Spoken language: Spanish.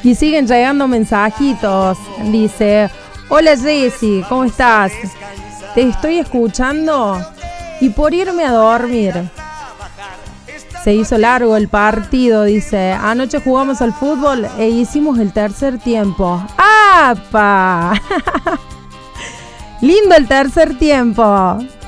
Y siguen llegando mensajitos. Dice: hola Jessy, ¿cómo estás? Te estoy escuchando y por irme a dormir. Se hizo largo el partido, dice. Anoche jugamos al fútbol e hicimos el tercer tiempo. ¡Apa! Lindo el tercer tiempo.